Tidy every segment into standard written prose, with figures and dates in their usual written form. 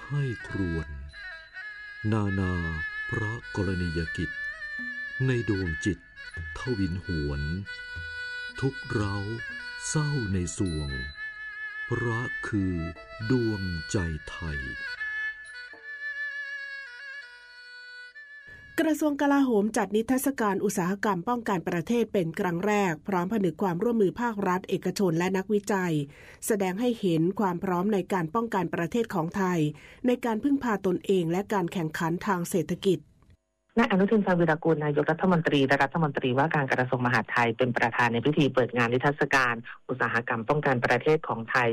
ให้ครวญนาพระกรณียกิจในดวงจิตทวินหวนทุกเร้าเศร้าในสวงพระคือดวงใจไทยกระทรวงกลาโหมจัดนิทรรศการอุตสาหกรรมป้องกันประเทศเป็นครั้งแรกพร้อมผนึกความร่วมมือภาครัฐเอกชนและนักวิจัยแสดงให้เห็นความพร้อมในการป้องกันประเทศของไทยในการพึ่งพาตนเองและการแข่งขันทางเศรษฐกิจนายอนุทินชาญวีรกูลนายกรัฐมนตรีและรัฐมนตรีว่าการกระทรวงมหาดไทยเป็นประธานในพิธีเปิดงานนิทรรศการอุตสาหกรรมป้องกันประเทศของไทย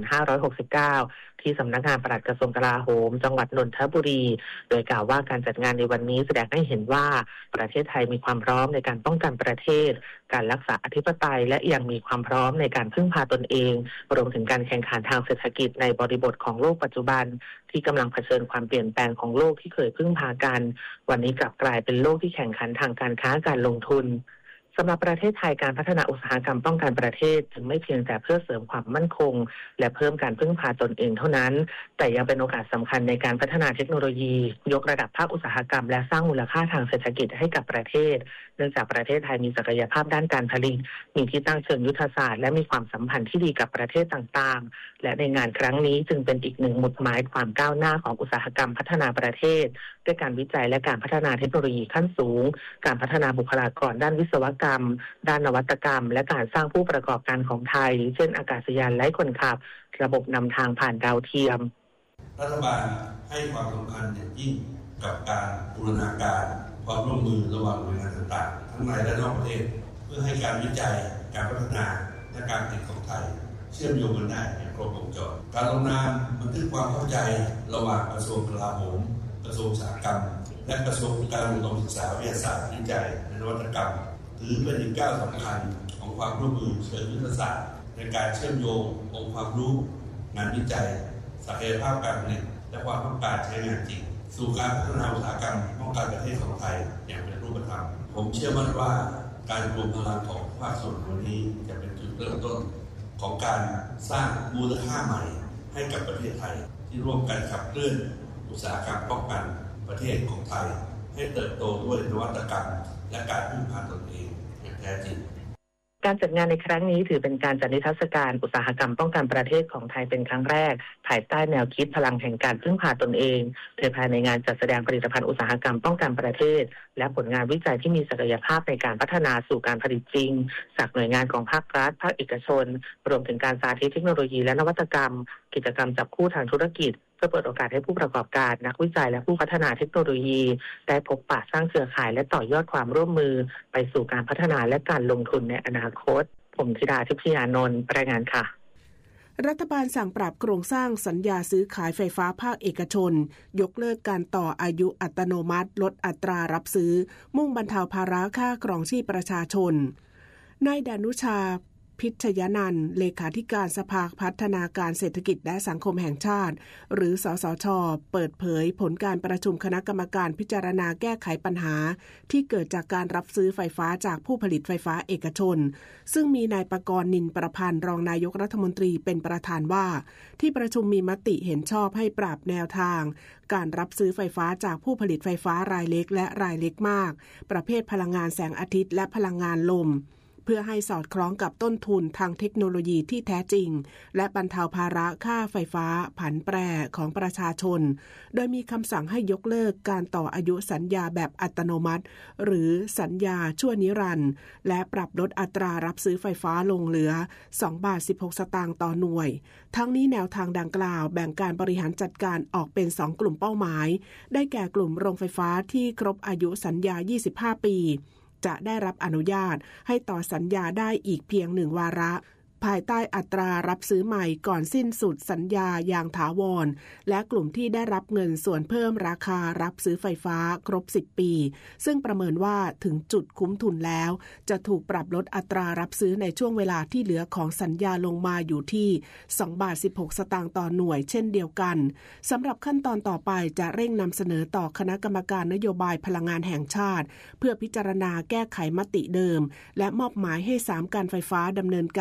2569 ที่สำนักงานปลัดกระทรวงกลาโหมจังหวัดนนทบุรีโดยกล่าวว่าการจัดงานในวันนี้แสดงให้เห็นว่าประเทศไทยมีความพร้อมในการป้องกันประเทศการรักษาอธิปไตยและยังมีความพร้อมในการพึ่งพาตนเองรวมถึงการแข่งขันทางเศรษฐกิจในบริบทของโลกปัจจุบันที่กำลังเผชิญความเปลี่ยนแปลงของโลกที่เคยพึ่งพากันวันนี้กลับกลายเป็นโลกที่แข่งขันทางการค้าการลงทุนสำหรับประเทศไทยการพัฒนาอุตสาหกรรมป้องกันประเทศจึงไม่เพียงแต่เพื่อเสริมความมั่นคงและเพิ่มการพึ่งพาตนเองเท่านั้นแต่ยังเป็นโอกาสสำคัญในการพัฒนาเทคโนโลยียกระดับภาคอุตสาหกรรมและสร้างมูลค่าทางเศรษฐกิจให้กับประเทศเนื่องจากประเทศไทยมีศักยภาพด้านการผลิตมีที่ตั้งเชิงยุทธศาสตร์และมีความสัมพันธ์ที่ดีกับประเทศต่างๆและในงานครั้งนี้จึงเป็นอีกหนึ่งหมุดหมายความก้าวหน้าของอุตสาหกรรมพัฒนาประเทศด้วยการวิจัยและการพัฒนาเทคโนโลยีขั้นสูงการพัฒนาบุคลากรด้านวิศวกรรมด้านนวัตกรรมและการสร้างผู้ประกอบการของไทยเช่นอากาศยานไร้คนขับระบบนำทางผ่านดาวเทียมรัฐบาลให้ความสำคัญอย่างยิ่งกับการบูรณาการความร่วมมือระหว่างหน่วยงานต่างๆทั้งในและนอกประเทศเพื่อให้การวิจัยการพัฒนาและการผลิตของไทยเชื่อมโยงกันได้อย่างครบวงจรการลงนามบันทึกความเข้าใจระหว่างกระทรวงกลาโหมกระทรวงอุตสาหกรรมและกระทรวงการอุดมศึกษาวิทยาศาสตร์วิจัยและนวัตกรรมถือเป็นอีกก้าวสำคัญของความร่วมมือเชิงยุทธศาสตร์ในการเชื่อมโยงองค์ความรู้งานวิจัยศักยภาพการผลิตและความต้องการใช้งานจริงสู่การพัฒนาอุตสาหกรรมป้องกันประเทศของไทยอย่างเป็นรูปธรรมผมเชื่อมั่นว่าการรวมพลังของภาคส่วนวันนี้จะเป็นจุดเริ่มต้นของการสร้างมูลค่าใหม่ให้กับประเทศไทยที่ร่วมกันขับเคลื่อนอุตสาหกรรมป้องกันประเทศของไทยให้เติบโตด้วยนวัตกรรมและการพึ่งพาตนเองอย่างแท้จริงการจัดงานในครั้งนี้ถือเป็นการจัดนิทรรศการอุตสาหกรรมป้องกันประเทศของไทยเป็นครั้งแรกภายใต้แนวคิดพลังแห่งการพึ่งพาตนเองโดยภายในงานจัดแสดงผลิตภัณฑ์อุตสาหกรรมป้องกันประเทศและผลงานวิจัยที่มีศักยภาพในการพัฒนาสู่การผลิตจริงจากหน่วยงานของภาครัฐภาคเอกชนรวมถึงการสาธิตเทคโนโลยีและนวัตกรรมกิจกรรมจับคู่ทางธุรกิจเพื่อเปิดโอกาสให้ผู้ประกอบการนักวิจัยและผู้พัฒนาเทคโนโลยีได้พบปะสร้างเครือข่ายและต่อยอดความร่วมมือไปสู่การพัฒนาและการลงทุนในอนาคตผมธิดาทิพยานนท์รายงานค่ะรัฐบาลสั่งปรับโครงสร้างสัญญาซื้อขายไฟฟ้าภาคเอกชนยกเลิกการต่ออายุอัตโนมัติลดอัตรารับซื้อมุ่งบรรเทาภาระค่าครองชีพประชาชนนายดานุชาพิชยนันท์เลขาธิการสภาพัฒนาการเศรษฐกิจและสังคมแห่งชาติหรือสสช.เปิดเผยผลการประชุมคณะกรรมการพิจารณาแก้ไขปัญหาที่เกิดจากการรับซื้อไฟฟ้าจากผู้ผลิตไฟฟ้าเอกชนซึ่งมีนายปกรณ์นินประพันธ์รองนายกรัฐมนตรีเป็นประธานว่าที่ประชุมมีมติเห็นชอบให้ปรับแนวทางการรับซื้อไฟฟ้าจากผู้ผลิตไฟฟ้ารายเล็กและรายเล็กมากประเภทพลังงานแสงอาทิตย์และพลังงานลมเพื่อให้สอดคล้องกับต้นทุนทางเทคโนโลยีที่แท้จริงและบรรเทาภาระค่าไฟฟ้าผันแปรของประชาชนโดยมีคำสั่งให้ยกเลิกการต่ออายุสัญญาแบบอัตโนมัติหรือสัญญาชั่วนิรันดร์และปรับลดอัตรารับซื้อไฟฟ้าลงเหลือ2.16 บาทต่อหน่วยทั้งนี้แนวทางดังกล่าวแบ่งการบริหารจัดการออกเป็น2กลุ่มเป้าหมายได้แก่กลุ่มโรงไฟฟ้าที่ครบอายุสัญญา25 ปีจะได้รับอนุญาตให้ต่อสัญญาได้อีกเพียง1 วาระภายใต้อัตรารับซื้อใหม่ก่อนสิ้นสุดสัญญาอย่างถาวรและกลุ่มที่ได้รับเงินส่วนเพิ่มราคารับซื้อไฟฟ้าครบ10 ปีซึ่งประเมินว่าถึงจุดคุ้มทุนแล้วจะถูกปรับลดอัตรารับซื้อในช่วงเวลาที่เหลือของสัญญาลงมาอยู่ที่2.16 บาทต่อหน่วยเช่นเดียวกันสำหรับขั้นตอนต่อไปจะเร่งนำเสนอต่อคณะกรรมการนโยบายพลังงานแห่งชาติเพื่อพิจารณาแก้ไขมติเดิมและมอบหมายให้3การไฟฟ้าดำเนินการปรับปรุง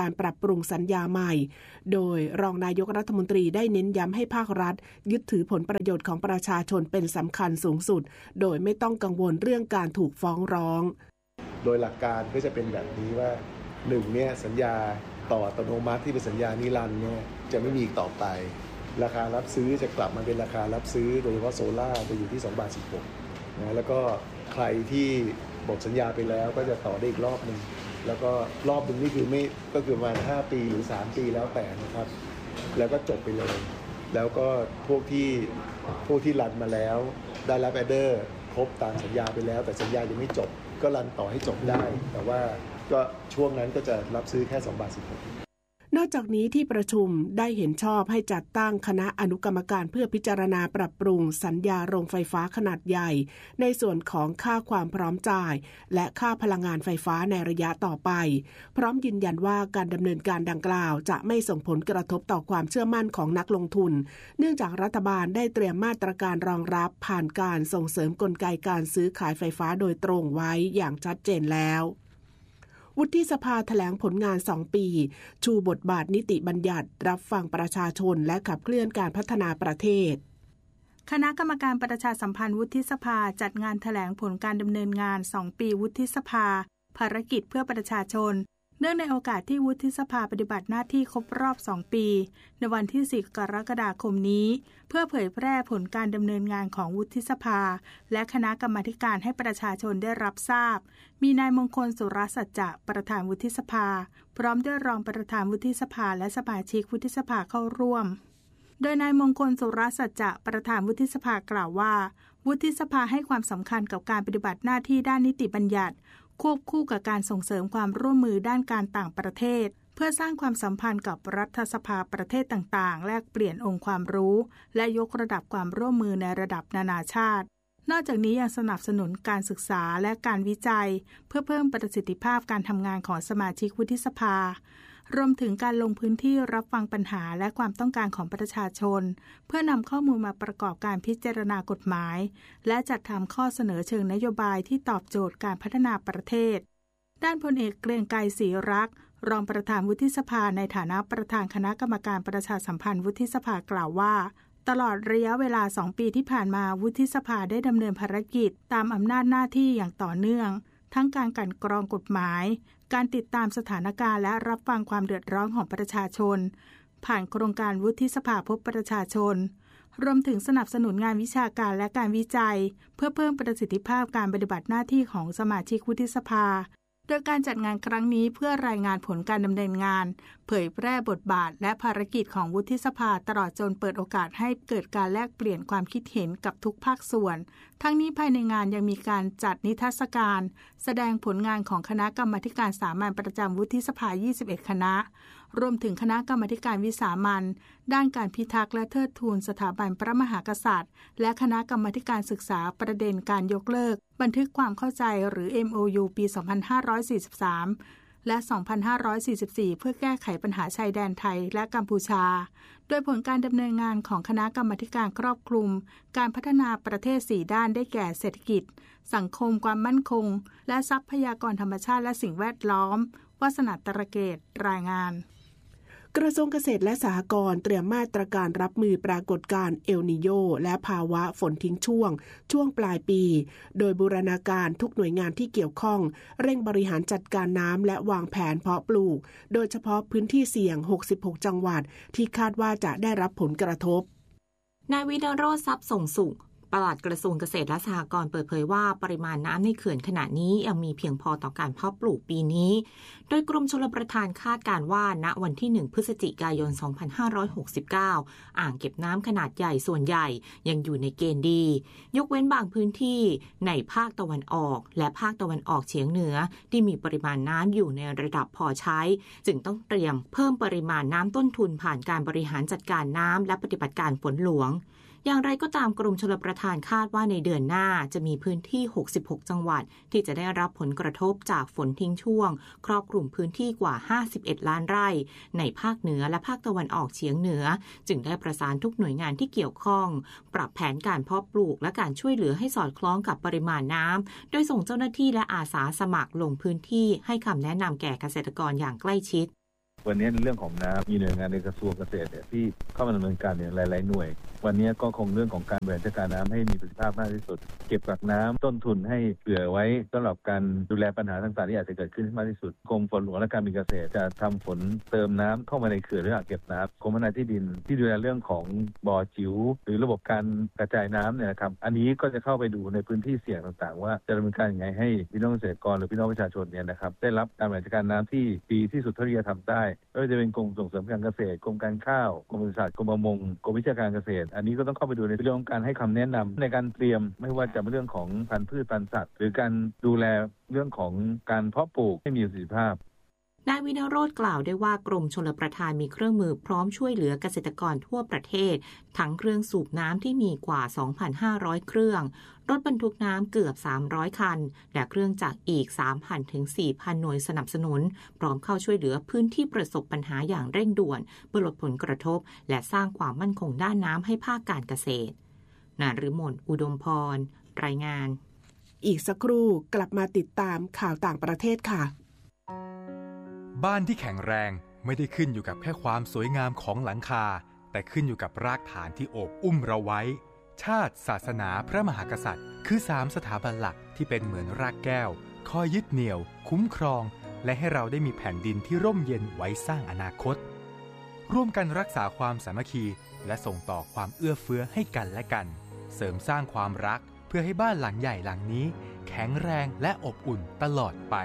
รุงสัญญาใหม่โดยรองนายกรัฐมนตรีได้เน้นย้ำให้ภาครัฐยึดถือผลประโยชน์ของประชาชนเป็นสำคัญสูงสุดโดยไม่ต้องกังวลเรื่องการถูกฟ้องร้องโดยหลักการก็จะเป็นแบบนี้ว่า1เนี่ยสัญญาต่ออัตโนมัติที่เป็นสัญญานิรันดร์เนี่ยจะไม่มีอีกต่อไปราคารับซื้อจะกลับมาเป็นราคารับซื้อโดยเฉพาะโซล่าจะอยู่ที่2.16 บาทนะแล้วก็ใครที่หมดสัญญาไปแล้วก็จะต่อได้อีกรอบนึงแล้วก็รอบนึงนี่คือไม่ก็คือประมาณ5 ปีหรือ3 ปีแล้วแต่นะครับแล้วก็จบไปเลยแล้วก็พวกที่รันมาแล้วได้รับแอดเดอร์ครบตามสัญญาไปแล้วแต่สัญญายังไม่จบก็รันต่อให้จบได้แต่ว่าก็ช่วงนั้นก็จะรับซื้อแค่2.16 บาทนอกจากนี้ที่ประชุมได้เห็นชอบให้จัดตั้งคณะอนุกรรมการเพื่อพิจารณาปรับปรุงสัญญาโรงไฟฟ้าขนาดใหญ่ในส่วนของค่าความพร้อมจ่ายและค่าพลังงานไฟฟ้าในระยะต่อไปพร้อมยืนยันว่าการดำเนินการดังกล่าวจะไม่ส่งผลกระทบต่อความเชื่อมั่นของนักลงทุนเนื่องจากรัฐบาลได้เตรียมมาตรการรองรับผ่านการส่งเสริมกลไกการซื้อขายไฟฟ้าโดยตรงไว้อย่างชัดเจนแล้ววุฒิสภาแถลงผลงาน2 ปีชูบทบาทนิติบัญญัติรับฟังประชาชนและขับเคลื่อนการพัฒนาประเทศคณะกรรมการประชาสัมพันธ์วุฒิสภาจัดงานแถลงผลการดำเนินงาน2 ปีวุฒิสภาภารกิจเพื่อประชาชนเนื่องในโอกาสที่วุฒิสภาปฏิบัติหน้าที่ครบรอบ2 ปีในวันที่4 กรกฎาคมนี้เพื่อเผยแพร่ผลการดำเนินงานของวุฒิสภาและคณะกรรมาธิการให้ประชาชนได้รับทราบมีนายมงคลสุรสัจจะประธานวุฒิสภาพร้อมด้วยรองประธานวุฒิสภาและสมาชิกวุฒิสภาเข้าร่วมโดยนายมงคลสุรสัจจะประธานวุฒิสภากล่าวว่าวุฒิสภาให้ความสำคัญกับการปฏิบัติหน้าที่ด้านนิติบัญญัติควบคู่กับการส่งเสริมความร่วมมือด้านการต่างประเทศเพื่อสร้างความสัมพันธ์กับรัฐสภาประเทศต่างๆแลกเปลี่ยนองค์ความรู้และยกระดับความร่วมมือในระดับนานาชาตินอกจากนี้ยังสนับสนุนการศึกษาและการวิจัยเพื่อเพิ่มประสิทธิภาพการทำงานของสมาชิกวุฒิสภารวมถึงการลงพื้นที่รับฟังปัญหาและความต้องการของประชาชนเพื่อนำข้อมูลมาประกอบการพิจารณากฎหมายและจัดทำข้อเสนอเชิงนโยบายที่ตอบโจทย์การพัฒนาประเทศด้านพลเอกเกรียงไกรศรีรักษ์รองประธานวุฒิสภาในฐานะประธานคณะกรรมการประชาสัมพันธ์วุฒิสภากล่าวว่าตลอดระยะเวลา2 ปีที่ผ่านมาวุฒิสภาได้ดำเนินภารกิจตามอำนาจหน้าที่อย่างต่อเนื่องทั้งการกลั่นกรองกฎหมายการติดตามสถานการณ์และรับฟังความเดือดร้อนของประชาชนผ่านโครงการวุฒิสภาพบประชาชนรวมถึงสนับสนุนงานวิชาการและการวิจัยเพื่อเพิ่มประสิทธิภาพการปฏิบัติหน้าที่ของสมาชิกวุฒิสภาโดยการจัดงานครั้งนี้เพื่อรายงานผลการดำเนินงานเผยแพร่บทบาทและภารกิจของวุฒิสภาตลอดจนเปิดโอกาสให้เกิดการแลกเปลี่ยนความคิดเห็นกับทุกภาคส่วนทั้งนี้ภายในงานยังมีการจัดนิทรรศการแสดงผลงานของคณะกรรมาธิการสามัญประจำวุฒิสภา21 คณะรวมถึงคณะกรรมาธิการวิสามัญด้านการพิทักษ์และเทิดทูนสถาบันพระมหากษัตริย์และคณะกรรมาธิการศึกษาประเด็นการยกเลิกบันทึกความเข้าใจหรือ MOU ปี 2543 และ 2544 เพื่อแก้ไขปัญหาชายแดนไทยและกัมพูชาโดยผลการดำเนินงานของคณะกรรมาธิการครอบคลุมการพัฒนาประเทศ4 ด้านได้แก่เศรษฐกิจสังคมความมั่นคงและทรัพยากรธรรมชาติและสิ่งแวดล้อมวาสนาตระเกตรายงานกระทรวงเกษตรและสหกรณ์เตรียมมาตรการรับมือปรากฏการณ์เอลนีโญและภาวะฝนทิ้งช่วงปลายปีโดยบูรณาการทุกหน่วยงานที่เกี่ยวข้องเร่งบริหารจัดการน้ำและวางแผนเพาะปลูกโดยเฉพาะพื้นที่เสี่ยง66 จังหวัดที่คาดว่าจะได้รับผลกระทบนายวินโรจน์ทรัพย์ส่งสุขปลัดกระทรวงเกษตรและสหกรณ์เปิดเผยว่าปริมาณน้ำในเขื่อนขณะนี้ยังมีเพียงพอต่อการเพาะปลูกปีนี้โดยกรมชลประทานคาดการณ์ว่าณวันที่1 พฤศจิกายน 2569 อ่างเก็บน้ำขนาดใหญ่ส่วนใหญ่ยังอยู่ในเกณฑ์ดียกเว้นบางพื้นที่ในภาคตะวันออกและภาคตะวันออกเฉียงเหนือที่มีปริมาณน้ำอยู่ในระดับพอใช้จึงต้องเตรียมเพิ่มปริมาณน้ำต้นทุนผ่านการบริหารจัดการน้ำและปฏิบัติการฝนหลวงอย่างไรก็ตามกรมชลประทานคาดว่าในเดือนหน้าจะมีพื้นที่66 จังหวัดที่จะได้รับผลกระทบจากฝนทิ้งช่วงครอบคลุมพื้นที่กว่า51 ล้านไร่ในภาคเหนือและภาคตะวันออกเฉียงเหนือจึงได้ประสานทุกหน่วยงานที่เกี่ยวข้องปรับแผนการเพาะปลูกและการช่วยเหลือให้สอดคล้องกับปริมาณน้ำโดยส่งเจ้าหน้าที่และอาสาสมัครลงพื้นที่ให้คำแนะนำแก่เกษตรกรอย่างใกล้ชิดวันนี้ในเรื่องของน้ำมีหน่วยงานในกระทรวงเกษตรที่เข้ามาดำเนินการหลายๆหน่วยวันนี้ก็คงเรื่องของการบริหารจัดการน้ำให้มีประสิทธิภาพมากที่สุดเก็บกักน้ำต้นทุนให้เผื่อไว้สำหรับการดูแลปัญหาต่างๆที่อาจจะเกิดขึ้นมากที่สุดกรมฝนหลวงและการบินเกษตรจะทำฝนเติมน้ำเข้ามาในเขื่อนหรืออ่างเก็บน้ำกรมพัฒนาที่ดินที่ดูแลเรื่องของบ่อจิ๋วหรือระบบการกระจายน้ำเนี่ยนะครับอันนี้ก็จะเข้าไปดูในพื้นที่เสี่ยงต่างๆว่าจะดำเนินการยังไงให้พี่น้องเกษตรกรหรือพี่น้องประชาชนเนี่ยนะครับได้รับการบริหารจัดการน้ำที่ดีที่สุดเท่าที่จะทำได้ไม่ว่าจะเป็นกรมส่งเสริมการเกษตรกรมการข้าวกรมปศุสัตว์กรมประมงกรมวิชาการเกษตรอันนี้ก็ต้องเข้าไปดูในเรื่องของการให้คำแนะนำในการเตรียมไม่ว่าจะเป็นเรื่องของพันธุ์พืชพันธุ์สัตว์หรือการดูแลเรื่องของการเพาะปลูกให้มีประสิทธิภาพนายวินโรจน์กล่าวได้ว่ากรมชลประทานมีเครื่องมือพร้อมช่วยเหลือเกษตรกรทั่วประเทศทั้งเครื่องสูบน้ำที่มีกว่า 2,500 เครื่องรถบรรทุกน้ำเกือบ300คันและเครื่องจักรอีก 3,000 ถึง 4,000 หน่วยสนับสนุนพร้อมเข้าช่วยเหลือพื้นที่ประสบปัญหาอย่างเร่งด่วนเพื่อลดผลกระทบและสร้างความมั่นคงด้านน้ำให้ภาคการเกษตรนฤมลอุดมพรรายงานอีกสักครู่กลับมาติดตามข่าวต่างประเทศค่ะบ้านที่แข็งแรงไม่ได้ขึ้นอยู่กับแค่ความสวยงามของหลังคาแต่ขึ้นอยู่กับรากฐานที่โอบอุ้มเราไว้ชาติศาสนาพระมหากษัตริย์คือ3สถาบันหลักที่เป็นเหมือนรากแก้วคอยยึดเหนี่ยวคุ้มครองและให้เราได้มีแผ่นดินที่ร่มเย็นไว้สร้างอนาคตร่วมกันรักษาความสามัคคีและส่งต่อความเอื้อเฟื้อให้กันและกันเสริมสร้างความรักเพื่อให้บ้านหลังใหญ่หลังนี้แข็งแรงและอบอุ่นตลอดไป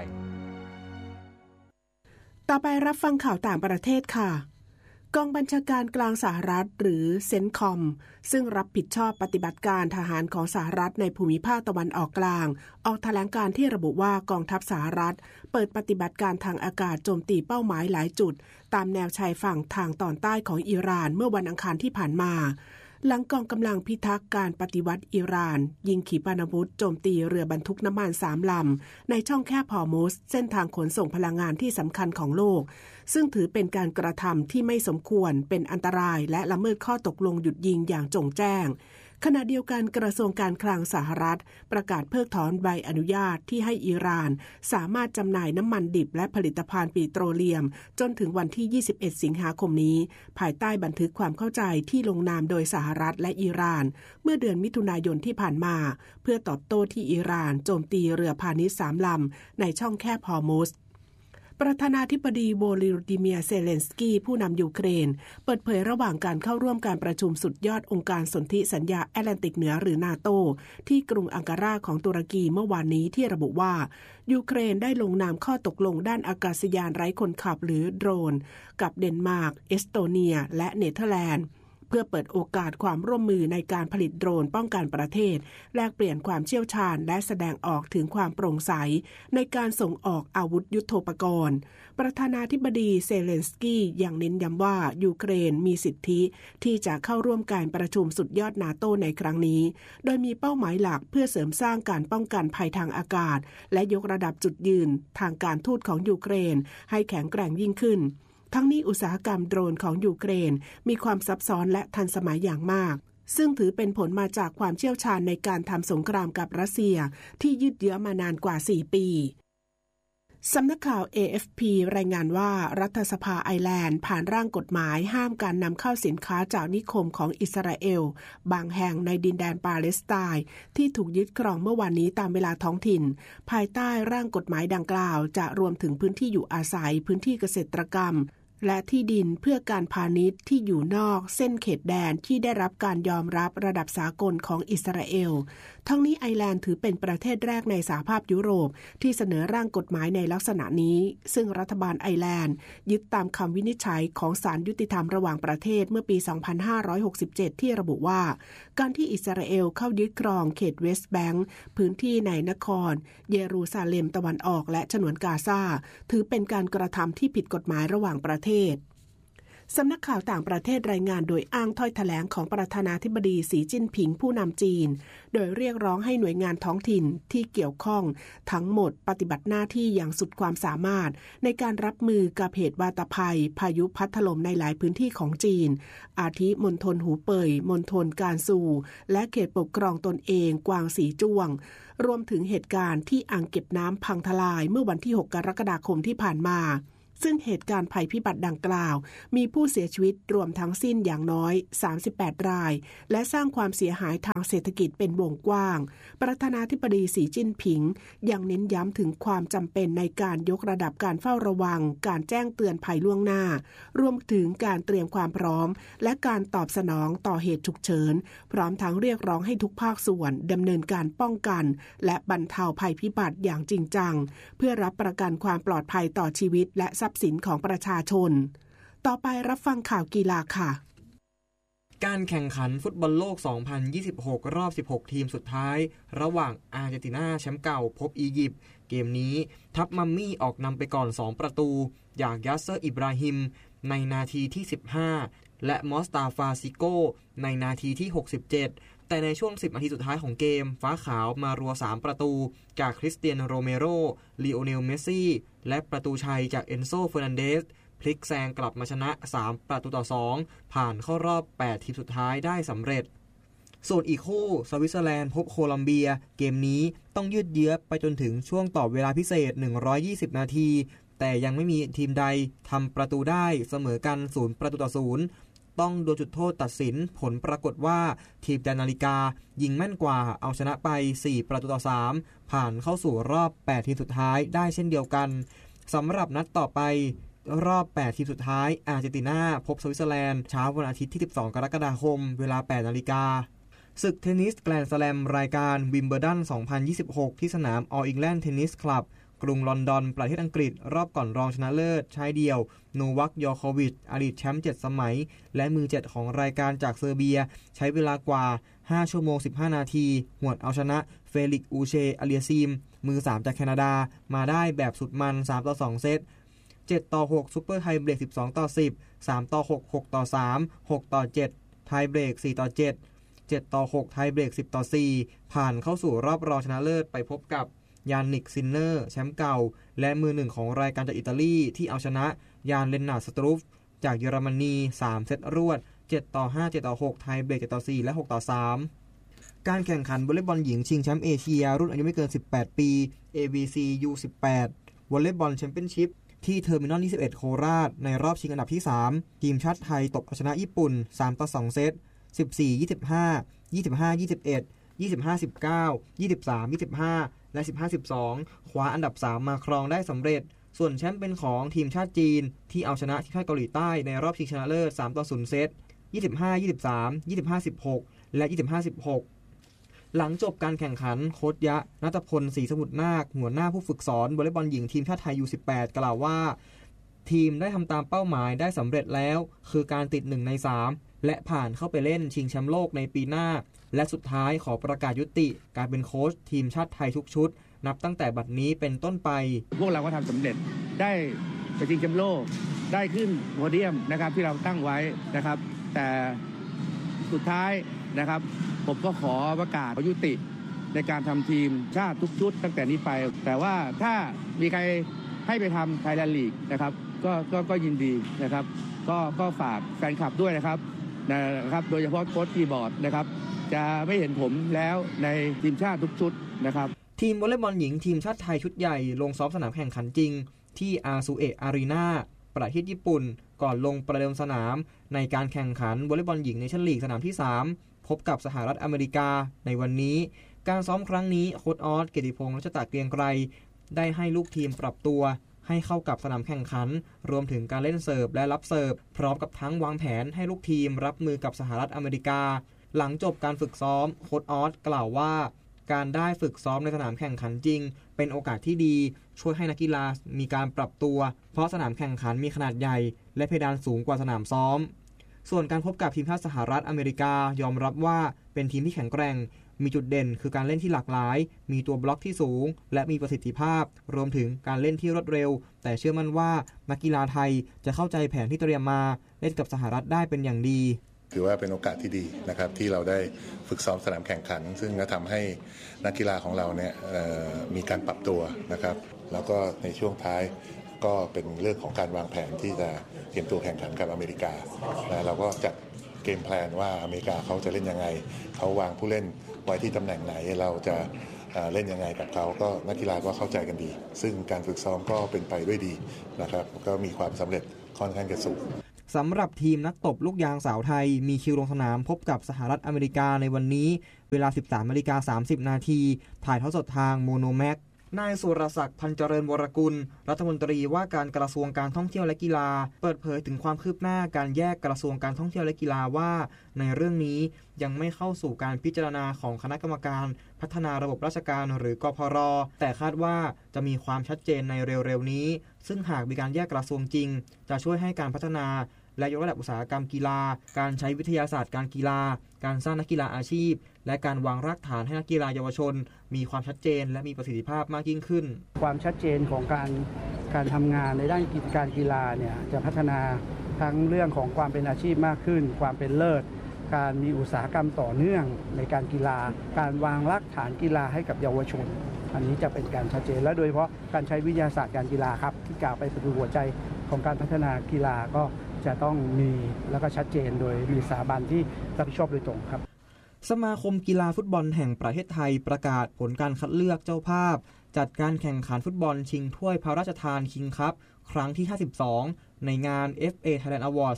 ต่อไปรับฟังข่าวต่างประเทศค่ะกองบัญชาการกลางสหรัฐหรือเซนคอมซึ่งรับผิดชอบปฏิบัติการทหารของสหรัฐในภูมิภาคตะวันออกกลางออกแถลงการที่ระบุว่ากองทัพสหรัฐเปิดปฏิบัติการทางอากาศโจมตีเป้าหมายหลายจุดตามแนวชายฝั่งทางตอนใต้ของอิหร่านเมื่อวันอังคารที่ผ่านมาหลังกองกำลังพิทักษ์การปฏิวัติอิหร่านยิงขีปนาวุธโจมตีเรือบรรทุกน้ำมัน3 ลำในช่องแคบฮอร์มุซเส้นทางขนส่งพลังงานที่สำคัญของโลกซึ่งถือเป็นการกระทำที่ไม่สมควรเป็นอันตรายและละเมิดข้อตกลงหยุดยิงอย่างจงแจ้งขณะเดียวกันกระทรวงการคลังสหรัฐประกาศเพิกถอนใบอนุญาตที่ให้อิหร่านสามารถจำหน่ายน้ำมันดิบและผลิตภัณฑ์ปิโตรเลียมจนถึงวันที่21สิงหาคมนี้ภายใต้บันทึกความเข้าใจที่ลงนามโดยสหรัฐและอิหร่านเมื่อเดือนมิถุนายนที่ผ่านมาเพื่อตอบโต้ที่อิหร่านโจมตีเรือพาณิชย์3 ลำในช่องแคบฮอร์มุซประธานาธิบดีโวโลดิเมียร์เซเลนสกี้ผู้นำยูเครนเปิดเผยระหว่างการเข้าร่วมการประชุมสุดยอดองค์การสนธิสัญญาแอตแลนติกเหนือหรือนาโตที่กรุงอังการาของตุรกีเมื่อวานนี้ที่ระบุว่ายูเครนได้ลงนามข้อตกลงด้านอากาศยานไร้คนขับหรือโดรนกับเดนมาร์กเอสโตเนียและเนเธอร์แลนด์เพื่อเปิดโอกาสความร่วมมือในการผลิตโดรนป้องกันประเทศแลกเปลี่ยนความเชี่ยวชาญและแสดงออกถึงความโปร่งใสในการส่งออกอาวุธยุทโธปกรณ์ประธานาธิบดีเซเลนสกี้ยังเน้นย้ำว่ายูเครนมีสิทธิที่จะเข้าร่วมการประชุมสุดยอดนาโตในครั้งนี้โดยมีเป้าหมายหลักเพื่อเสริมสร้างการป้องกันภัยทางอากาศและยกระดับจุดยืนทางการทูตของยูเครนให้แข็งแกร่งยิ่งขึ้นทั้งนี้อุตสาหกรรมโดรนของยูเครนมีความซับซ้อนและทันสมัยอย่างมากซึ่งถือเป็นผลมาจากความเชี่ยวชาญในการทำสงครามกับรัสเซียที่ยืดเยื้อมานานกว่า4 ปีสำนักข่าว AFP รายงานว่ารัฐสภาไอร์แลนด์ผ่านร่างกฎหมายห้ามการนำเข้าสินค้าจากนิคมของอิสราเอลบางแห่งในดินแดนปาเลสไตน์ที่ถูกยึดครองเมื่อวานนี้ตามเวลาท้องถิ่นภายใต้ร่างกฎหมายดังกล่าวจะรวมถึงพื้นที่อยู่อาศัยพื้นที่เกษตรกรรมและที่ดินเพื่อการพาณิชย์ที่อยู่นอกเส้นเขตแดนที่ได้รับการยอมรับระดับสากลของอิสราเอลทั้งนี้ไอร์แลนด์ถือเป็นประเทศแรกในสหภาพยุโรปที่เสนอร่างกฎหมายในลักษณะนี้ซึ่งรัฐบาลไอร์แลนด์ยึดตามคำวินิจฉัยของศาลยุติธรรมระหว่างประเทศเมื่อปี 2567 ที่ระบุว่าการที่อิสราเอลเข้ายึดครองเขตเวสต์แบงค์พื้นที่ในนครเยรูซาเล็มตะวันออกและฉนวนกาซาถือเป็นการกระทำที่ผิดกฎหมายระหว่างประเทศสำนักข่าวต่างประเทศรายงานโดยอ้างถ้อยแถลงของประธานาธิบดีสีจิ้นผิงผู้นำจีนโดยเรียกร้องให้หน่วยงานท้องถิ่นที่เกี่ยวข้องทั้งหมดปฏิบัติหน้าที่อย่างสุดความสามารถในการรับมือกับเหตุวาตภัยพายุพัดถล่มในหลายพื้นที่ของจีนอาทิมณฑลหูเป่ยมณฑลกานซูและเขตปกครองตนเองกวางสีจ้วงรวมถึงเหตุการณ์ที่อ่างเก็บน้ำพังทลายเมื่อวันที่6 กรกฎาคมที่ผ่านมาซึ่งเหตุการณ์ภัยพิบัติดังกล่าวมีผู้เสียชีวิตรวมทั้งสิ้นอย่างน้อย38รายและสร้างความเสียหายทางเศรษฐกิจเป็นวงกว้างประธานาธิบดีสีจิ้นผิงยังเน้นย้ำถึงความจำเป็นในการยกระดับการเฝ้าระวังการแจ้งเตือนภัยล่วงหน้ารวมถึงการเตรียมความพร้อมและการตอบสนองต่อเหตุฉุกเฉินพร้อมทั้งเรียกร้องให้ทุกภาคส่วนดำเนินการป้องกันและบรรเทาภัยพิบัติอย่างจริงจังเพื่อรับประกันความปลอดภัยต่อชีวิตและทรัพย์สินของประชาชนต่อไปรับฟังข่าวกีฬาค่ะการแข่งขันฟุตบอลโลก 2026 รอบ 16 ทีมสุดท้ายระหว่างอาร์เจนตินาแชมป์เก่าพบอียิปต์เกมนี้ทัพมัมมี่ออกนำไปก่อน 2 ประตูจากยัสเซอร์อิบราฮิมในนาทีที่ 15 และมอสตาฟาซิโกในนาทีที่ 67 แต่ในช่วง 10 นาทีสุดท้ายของเกมฟ้าขาวมารัว 3 ประตูจากคริสเตียโนโรเมโรลีโอเนลเมสซี่และประตูชัยจากเอนโซเฟอร์นันเดสพลิกแซงกลับมาชนะ3ประตูต่อ2ผ่านเข้ารอบ8ทีมสุดท้ายได้สำเร็จส่วนอีกคู่สวิตเซอร์แลนด์พบโคลัมเบียเกมนี้ต้องยืดเยื้อไปจนถึงช่วงต่อเวลาพิเศษ120นาทีแต่ยังไม่มีทีมใดทำประตูได้เสมอกัน0ประตูต่อ0ต้องโดนจุดโทษตัดสินผลปรากฏว่าทีมแดนนาฬิกายิงแม่นกว่าเอาชนะไป4ประตูต่อ3ผ่านเข้าสู่รอบ8ทีมสุดท้ายได้เช่นเดียวกันสำหรับนัดต่อไปรอบ8ทีมสุดท้ายอาร์เจนตินาพบสวิตเซอร์แลนด์เช้าวันอาทิตย์ที่12กรกฎาคมเวลา 8 นาฬิกาศึกเทนนิสแกรนด์สแลมรายการวิมเบิลดัน 2026 ที่สนาม All England Tennis Club กรุงลอนดอนประเทศอังกฤษรอบก่อนรองชนะเลิศชายเดี่ยวโนวัค ยอโควิชอดีตแชมป์7สมัยและมือ7ของรายการจากเซอร์เบียใช้เวลากว่า5ชั่วโมง15นาทีหวดเอาชนะเฟลิกซ์อูเชอาเลียซีมมือ3จากแคนาดามาได้แบบสุดมัน3-2 เซต7-6ซุปเปอร์ไทเบรก12-10 3-6 6-3 6-7ไทเบรก4-7 7-6ไทเบรก10-4ผ่านเข้าสู่รอบรองชนะเลิศไปพบกับยานนิกซินเนอร์แชมป์เก่าและมือ1ของรายการจากอิตาลีที่เอาชนะยานเลนนาร์ดสตรูฟจากเยอรมนี3เซตรวด 7-5 7-6ไทเบรก7-4และ6-3การแข่งขันวอลเลย์บอลหญิงชิงแชมป์เอเชียรุ่นอายุไม่เกิน18ปี ABC U18 วอลเลย์บอลแชมเปี้ยนชิพที่เทอร์มินอล21โคราชในรอบชิงอันดับที่3ทีมชาติไทยตบเอาชนะญี่ปุ่น3-2 เซต 14-25 25-21 25-19 23-25 และ 15-12 คว้าอันดับ3มาครองได้สำเร็จส่วนแชมป์เป็นของทีมชาติจีนที่เอาชนะทีมชาติเกาหลีใต้ในรอบชิงชนะเลิศ3-0 เซต 25-23 25-16 และ 25-16หลังจบการแข่งขันโค้ชยะณัฐพลศรีสมุทรนาคหัวหน้าผู้ฝึกสอนวอลเลย์บอลหญิงทีมชาติไทย U18 กล่าวว่าทีมได้ทำตามเป้าหมายได้สำเร็จแล้วคือการติด1ใน3และผ่านเข้าไปเล่นชิงแชมป์โลกในปีหน้าและสุดท้ายขอประกาศยุติการเป็นโค้ชทีมชาติไทยทุกชุดนับตั้งแต่บัดนี้เป็นต้นไปพวกเราก็ทำสำเร็จได้ไปชิงแชมป์โลกได้ขึ้นโพเดียมนะครับที่เราตั้งไว้นะครับแต่สุดท้ายนะครับผมก็ขอประกาศยุติในการทำทีมชาติทุกชุดตั้งแต่นี้ไปแต่ว่าถ้ามีใครให้ไปทำไทยแลนด์ลีกนะครับก็ยินดีนะครับก็ฝากแฟนคลับด้วยนะครับโดยเฉพาะโค้ชคีย์บอร์ดนะครับจะไม่เห็นผมแล้วในทีมชาติทุกชุดนะครับทีมวอลเลย์บอลหญิงทีมชาติไทยชุดใหญ่ลงซ้อมสนามแข่งขันจริงที่อาซูเอะอารีนาประเทศญี่ปุ่นก่อนลงประเดิมสนามในการแข่งขันวอลเลย์บอลหญิงเนชั่นลีกสนามที่3พบกับสหรัฐอเมริกาในวันนี้การซ้อมครั้งนี้โค้ชออสเกียรติพงษ์รัชตะเกรียงไกรได้ให้ลูกทีมปรับตัวให้เข้ากับสนามแข่งขันรวมถึงการเล่นเสิร์ฟและรับเสิร์ฟพร้อมกับทั้งวางแผนให้ลูกทีมรับมือกับสหรัฐอเมริกาหลังจบการฝึกซ้อมโค้ชออสกล่าวว่าการได้ฝึกซ้อมในสนามแข่งขันจริงเป็นโอกาสที่ดีช่วยให้นักกีฬามีการปรับตัวเพราะสนามแข่งขันมีขนาดใหญ่และเพดานสูงกว่าสนามซ้อมส่วนการพบกับทีมชาติสหรัฐอเมริกายอมรับว่าเป็นทีมที่แข็งแกร่งมีจุดเด่นคือการเล่นที่หลากหลายมีตัวบล็อกที่สูงและมีประสิทธิภาพรวมถึงการเล่นที่รวดเร็วแต่เชื่อมั่นว่านักกีฬาไทยจะเข้าใจแผนที่เตรียมมาเล่นกับสหรัฐได้เป็นอย่างดีถือว่าเป็นโอกาสที่ดีนะครับที่เราได้ฝึกซ้อมสนามแข่งขันซึ่งก็ทำให้นักกีฬาของเราเนี่ยมีการปรับตัวนะครับแล้วก็ในช่วงท้ายก็เป็นเรื่องของการวางแผนที่จะเตรียมตัวแข่งขันกับอเมริกาเราก็จัดเกมแพลนว่าอเมริกาเขาจะเล่นยังไงเขาวางผู้เล่นไว้ที่ตำแหน่งไหนเราจะเล่นยังไงกับเขาก็นักกีฬาก็เข้าใจกันดีซึ่งการฝึกซ้อมก็เป็นไปด้วยดีนะครับก็มีความสำเร็จค่อนข้างจะสูงสำหรับทีมนักตบลูกยางสาวไทยมีคิวลงสนามพบกับสหรัฐอเมริกาในวันนี้เวลา 13:30 น.ถ่ายทอดสดทางโมโนแม็กนายสุรศักดิ์พันเจริญวรกุลรัฐมนตรีว่าการกระทรวงการท่องเที่ยวและกีฬาเปิดเผยถึงความคืบหน้าการแยกกระทรวงการท่องเที่ยวและกีฬาว่าในเรื่องนี้ยังไม่เข้าสู่การพิจารณาของคณะกรรมการพัฒนาระบบราชการหรือกพร.แต่คาดว่าจะมีความชัดเจนในเร็วๆนี้ซึ่งหากมีการแยกกระทรวงจริงจะช่วยให้การพัฒนาและยกระดับอุตสาหกรรมกีฬาการใช้วิทยาศาสตร์การกีฬาการสร้างนักกีฬาอาชีพและการวางรากฐานให้นักกีฬาเยาวชนมีความชัดเจนและมีประสิทธิภาพมากยิ่งขึ้นความชัดเจนของการทำงานในด้านการกีฬาเนี่ยจะพัฒนาทั้งเรื่องของความเป็นอาชีพมากขึ้นความเป็นเลิศการมีอุตสาหกรรมต่อเนื่องในการกีฬาการวางรากฐานกีฬาให้กับเยาวชนอันนี้จะเป็นการชัดเจนและโดยเฉพาะการใช้วิทยาศาสตร์การกีฬาครับที่กล่าวไปเป็นหัวใจของการพัฒนากีฬาก็จะต้องมีแล้วก็ชัดเจนโดยมีสถาบันที่รับผิดชอบโดยตรงครับสมาคมกีฬาฟุตบอลแห่งประเทศไทยประกาศผลการคัดเลือกเจ้าภาพจัดการแข่งขันฟุตบอลชิงถ้วยพระราชทานคิงส์คัพครั้งที่52ในงาน FA Thailand Award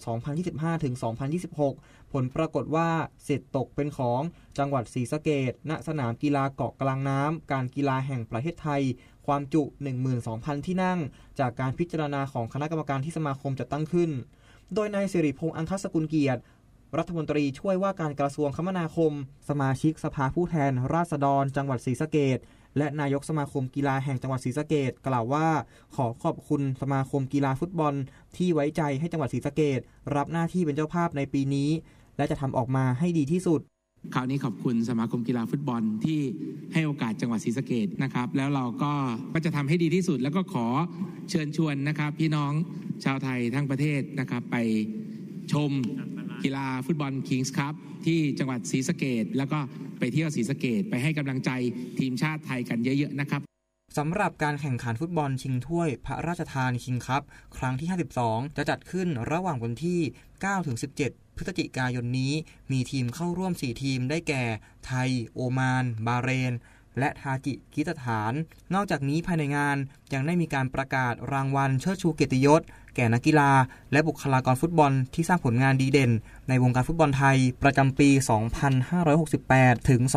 2025-2026 ผลปรากฏว่าสิทธิ์ตกเป็นของจังหวัดศรีสะเกษณสนามกีฬาเกาะกลางน้ำการกีฬาแห่งประเทศไทยความจุ 12,000 ที่นั่งจากการพิจารณาของคณะกรรมการที่สมาคมจัดตั้งขึ้นโดยนายสิริพงษ์อังคสกุลเกียรติรัฐมนตรีช่วยว่าการกระทรวงคมนาคมสมาชิกสภาผู้แทนราษฎรจังหวัดศรีสะเกษและนายกสมาคมกีฬาแห่งจังหวัดศรีสะเกษกล่าวว่าขอขอบคุณสมาคมกีฬาฟุตบอลที่ไว้ใจให้จังหวัดศรีสะเกษรับหน้าที่เป็นเจ้าภาพในปีนี้และจะทำออกมาให้ดีที่สุดคราวนี้ขอบคุณสมาคมกีฬาฟุตบอลที่ให้โอกาสจังหวัดศรีสะเกษนะครับแล้วเราก็จะทำให้ดีที่สุดแล้วก็ขอเชิญชวนนะครับพี่น้องชาวไทยทั้งประเทศนะครับไปชมกีฬาฟุตบอลคิงส์คัพที่จังหวัดศรีสะเกษแล้วก็ไปเที่ยวศรีสะเกษไปให้กำลังใจทีมชาติไทยกันเยอะๆนะครับสำหรับการแข่งขันฟุตบอลชิงถ้วยพระราชทานคิงส์คัพครั้งที่52จะจัดขึ้นระหว่างวันที่ 9-17 พฤศจิกายนนี้มีทีมเข้าร่วม4ทีมได้แก่ไทยโอมานบาห์เรนและทาจิกิสถานนอกจากนี้ภายในงานยังได้มีการประกาศรางวัลเชิดชูเกียรติยศแก่นักกีฬาและบุคลากรฟุตบอลที่สร้างผลงานดีเด่นในวงการฟุตบอลไทยประจำปี 2568 ถึง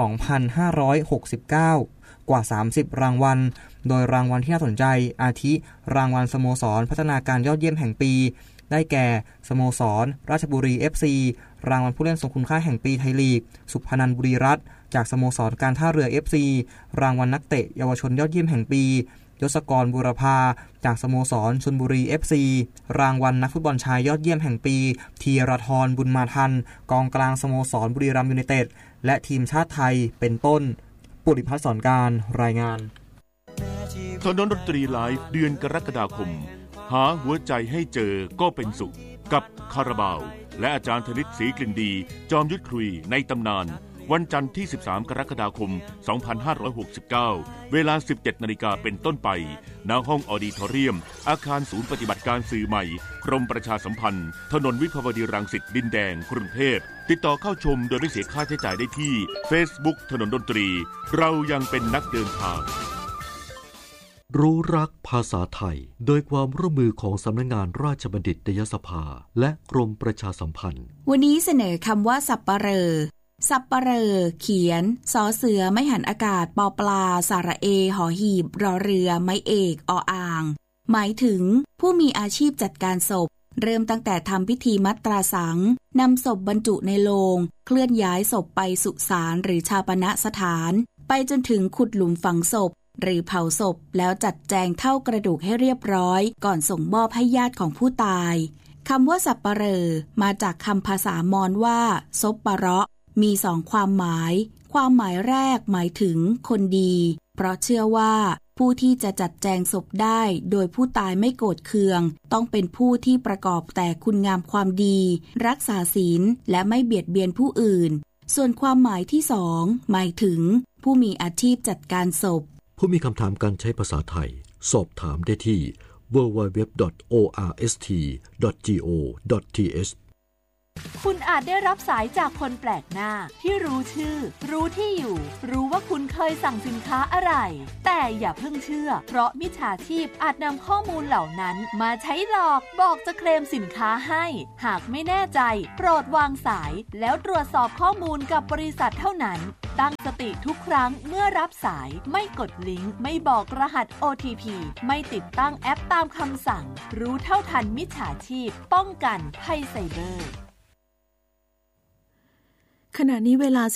2569 กว่า 30 รางวัลโดยรางวัลที่น่าสนใจอาทิรางวัลสโมสรพัฒนาการยอดเยี่ยมแห่งปีได้แก่สโมสรราชบุรี FC รางวัลผู้เล่นทรงคุณค่าแห่งปีไทยลีกสุพนันท์บุรีรัตน์จากสโมสรการท่าเรือ FC รางวัลนักเตะเยาวชนยอดเยี่ยมแห่งปียศกรบุรพาจากสโมสรชลบุรี FC รางวัลนักฟุตบอลชายยอดเยี่ยมแห่งปีธีรทรบุญมาทันกองกลางสโมสรบุรีรัมย์ยูไนเต็ดและทีมชาติไทยเป็นต้นปุริพัฒน์สอนการรายงานถนนดนตรีไลฟ์เดือนกรกฎาคมหาหัวใจให้เจอก็เป็นสุขกับคาราบาวและอาจารย์ธนิตศรีกลิ่นดีจอมยุทธคุยในตำนานวันจันทร์ที่13กรกฎาคม2569เวลา 17 นาฬิกาเป็นต้นไปณห้องออดิทอเรียมอาคารศูนย์ปฏิบัติการสื่อใหม่กรมประชาสัมพันธ์ถนนวิภาวดีรังสิตดินแดงกรุงเทพติดต่อเข้าชมโดยไม่เสียค่าใช้จ่ายได้ที่ Facebook ถนนดนตรีเรายังเป็นนักเดินทางรู้รักภาษาไทยโดยความร่วมมือของสำนักงานราชบัณฑิตยสภาและกรมประชาสัมพันธ์วันนี้เสนอคำว่าสัปเหร่อสัปเหร่อเขียนสอเสือไม่หันอากาศปอปลาสระเอหอหีบรอเรือไม้เอกออ่างหมายถึงผู้มีอาชีพจัดการศพเริ่มตั้งแต่ทำพิธีมัตราสังนำศพบรรจุในโลงเคลื่อนย้ายศพไปสุสานหรือชาปนสถานไปจนถึงขุดหลุมฝังศพหรือเผาศพแล้วจัดแจงเท่ากระดูกให้เรียบร้อยก่อนส่งมอบให้ญาติของผู้ตายคำว่าสัปเหร่อมาจากคำภาษามอญว่าซบปะเราะมี2ความหมายความหมายแรกหมายถึงคนดีเพราะเชื่อว่าผู้ที่จะจัดแจงศพได้โดยผู้ตายไม่โกรธเคืองต้องเป็นผู้ที่ประกอบแต่คุณงามความดีรักษาศีลและไม่เบียดเบียนผู้อื่นส่วนความหมายที่2หมายถึงผู้มีอาชีพจัดการศพผู้มีคำถามการใช้ภาษาไทยสอบถามได้ที่ www.orst.go.th คุณอาจได้รับสายจากคนแปลกหน้าที่รู้ชื่อรู้ที่อยู่รู้ว่าคุณเคยสั่งสินค้าอะไรแต่อย่าเพิ่งเชื่อเพราะมิจฉาชีพอาจนำข้อมูลเหล่านั้นมาใช้หลอกบอกจะเคลมสินค้าให้หากไม่แน่ใจโปรดวางสายแล้วตรวจสอบข้อมูลกับบริษัทเท่านั้นตั้งสติทุกครั้งเมื่อรับสายไม่กดลิงก์ไม่บอกรหัส OTP ไม่ติดตั้งแอปตามคำสั่งรู้เท่าทันมิจฉาชีพป้องกันภัยไซเบอร์ขณะนี้เวลา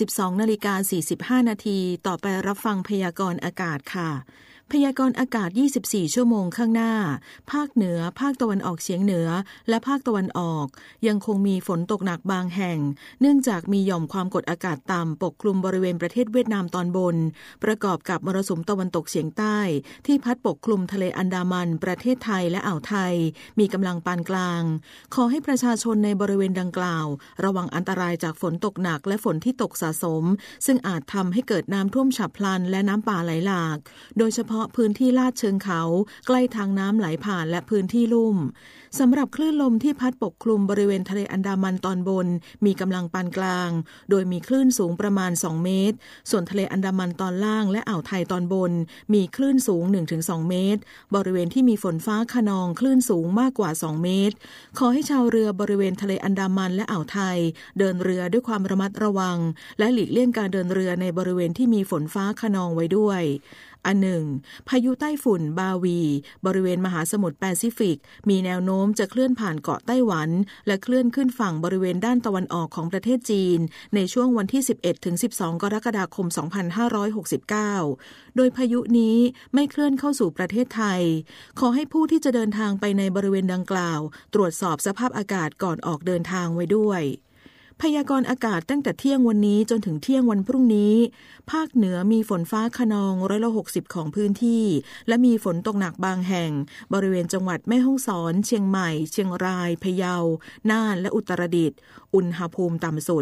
12:45 นาทีต่อไปรับฟังพยากรณ์อากาศค่ะพยากรณ์อากาศ24ชั่วโมงข้างหน้าภาคเหนือภาคตะวันออกเฉียงเหนือและภาคตะวันออกยังคงมีฝนตกหนักบางแห่งเนื่องจากมีหย่อมความกดอากาศต่ำปกคลุมบริเวณประเทศเวียดนามตอนบนประกอบกับมรสุมตะวันตกเฉียงใต้ที่พัดปกคลุมทะเลอันดามันประเทศไทยและอ่าวไทยมีกำลังปานกลางขอให้ประชาชนในบริเวณดังกล่าวระวังอันตรายจากฝนตกหนักและฝนที่ตกสะสมซึ่งอาจทำให้เกิดน้ำท่วมฉับพลันและน้ำป่าไหลหลากโดยเฉพาะพื้นที่ลาดเชิงเขาใกล้ทางน้ำไหลผ่านและพื้นที่ลุ่มสำหรับคลื่นลมที่พัดปกคลุมบริเวณทะเลอันดามันตอนบนมีกำลังปานกลางโดยมีคลื่นสูงประมาณ2เมตรส่วนทะเลอันดามันตอนล่างและอ่าวไทยตอนบนมีคลื่นสูง 1-2 เมตรบริเวณที่มีฝนฟ้าคะนองคลื่นสูงมากกว่า2เมตรขอให้ชาวเรือบริเวณทะเลอันดามันและอ่าวไทยเดินเรือด้วยความระมัดระวังและหลีกเลี่ยงการเดินเรือในบริเวณที่มีฝนฟ้าคะนองไว้ด้วยอันหนึ่งพายุไต้ฝุ่นบาวีบริเวณมหาสมุทรแปซิฟิกมีแนวโน้มจะเคลื่อนผ่านเกาะไต้หวันและเคลื่อนขึ้นฝั่งบริเวณด้านตะวันออกของประเทศจีนในช่วงวันที่ 11-12 กรกฎาคม 2569 โดยพายุนี้ไม่เคลื่อนเข้าสู่ประเทศไทยขอให้ผู้ที่จะเดินทางไปในบริเวณดังกล่าวตรวจสอบสภาพอากาศก่อนออกเดินทางไว้ด้วยพยากรณ์อากาศตั้งแต่เที่ยงวันนี้จนถึงเที่ยงวันพรุ่งนี้ภาคเหนือมีฝนฟ้าคะนอง160ของพื้นที่และมีฝนตกหนักบางแห่งบริเวณจังหวัดแม่ฮ่องสอนเชียงใหม่เชียงรายพะเยาน่านและอุตรดิตถ์อุณหภูมิต่ำสุด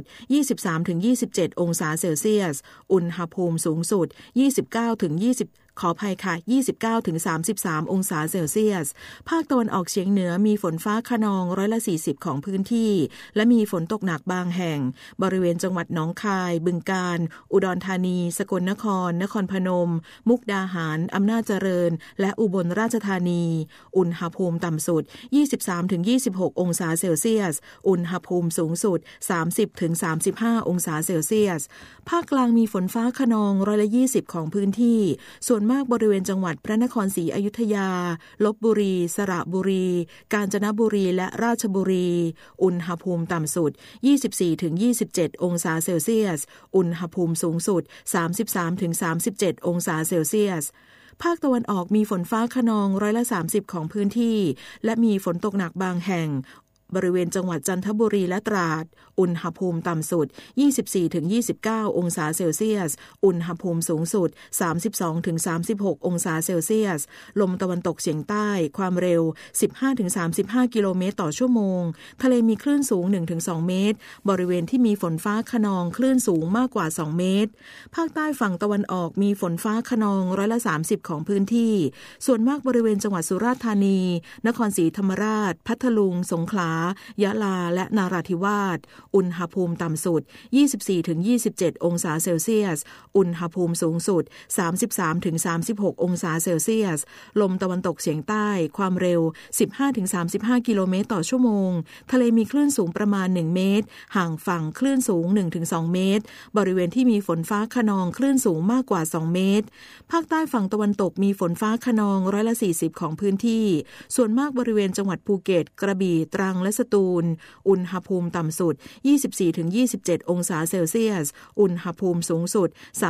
23-27 องศาเซลเซียสอุณหภูมิสูงสุด ขออภัยค่ะ 29-33 องศาเซลเซียสภาคตะวันออกเฉียงเหนือมีฝนฟ้าคะนอง40%ของพื้นที่และมีฝนตกหนักบางแห่งบริเวณจังหวัดหนองคายบึงกาฬอุดรธานีสกลนครนครพนมมุกดาหารอำนาจเจริญและอุบลราชธานีอุณหภูมิต่ำสุด 23-26 องศาเซลเซียสอุณหภูมิสูงสุด 30-35 องศาเซลเซียสภาคกลางมีฝนฟ้าคะนอง20%ของพื้นที่ส่วนมากบริเวณจังหวัดพระนครศรีอยุธยาลพบุรีสระบุรีกาญจนบุรีและราชบุรีอุณหภูมิต่ำสุด 24-27 องศาเซลเซียสอุณหภูมิสูงสุด 33-37 องศาเซลเซียสภาคตะวันออกมีฝนฟ้าคะนอง30%ของพื้นที่และมีฝนตกหนักบางแห่งบริเวณจังหวัดจันทบุรีและตราดอุณหภูมิต่ำสุด 24-29 องศาเซลเซียสอุณหภูมิสูงสุด 32-36 องศาเซลเซียสลมตะวันตกเฉียงใต้ความเร็ว 15-35 กิโลเมตรต่อชั่วโมงทะเลมีคลื่นสูง 1-2 เมตรบริเวณที่มีฝนฟ้าคะนองคลื่นสูงมากกว่า2เมตรภาคใต้ฝั่งตะวันออกมีฝนฟ้าคะนอง30%ของพื้นที่ส่วนมากบริเวณจังหวัดสุราษฎร์ธานีนครศรีธรรมราชพัทลุงสงขลายะลาและนราธิวาสอุณหภูมิต่ำสุด 24-27 องศาเซลเซียสอุณหภูมิสูงสุด 33-36 องศาเซลเซียสลมตะวันตกเฉียงใต้ความเร็ว 15-35 กิโลเมตรต่อชั่วโมงทะเลมีคลื่นสูงประมาณ1เมตรห่างฝั่งคลื่นสูง 1-2 เมตรบริเวณที่มีฝนฟ้าคะนองคลื่นสูงมากกว่า2เมตรภาคใต้ฝั่งตะวันตกมีฝนฟ้าคะนอง40%ของพื้นที่ส่วนมากบริเวณจังหวัดภูเก็ตกระบี่ตรังและสตูลอุณหภูมิต่ำสุด 24-27 องศาเซลเซียสอุณหภูมิสูงสุด